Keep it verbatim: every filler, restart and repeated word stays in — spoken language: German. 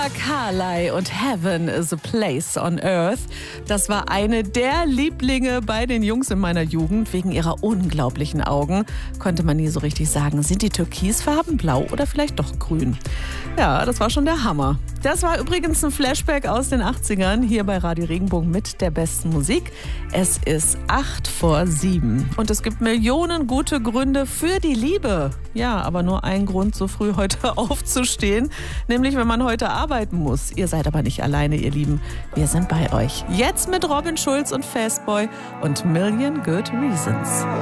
Brenda Carlile und Heaven is a Place on Earth. Das war eine der Lieblinge bei den Jungs in meiner Jugend. Wegen ihrer unglaublichen Augen konnte man nie so richtig sagen, sind die türkisfarben, blau oder vielleicht doch grün? Ja, das war schon der Hammer. Das war übrigens ein Flashback aus den achtzigern hier bei Radio Regenbogen mit der besten Musik. Es ist acht vor sieben und es gibt Millionen gute Gründe für die Liebe. Ja, aber nur ein Grund, so früh heute aufzustehen, nämlich wenn man heute arbeiten muss. Ihr seid aber nicht alleine, ihr Lieben. Wir sind bei euch. Jetzt mit Robin Schulz und Fastboy und Million Good Reasons.